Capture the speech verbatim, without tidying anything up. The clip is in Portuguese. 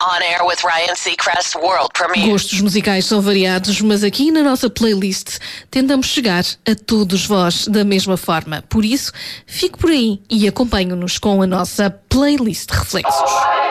On Air with Ryan Seacrest World Premiere. Gostos musicais são variados, mas aqui na nossa playlist tentamos chegar a todos vós da mesma forma. Por isso, fique por aí e acompanhe-nos com a nossa playlist Reflexos.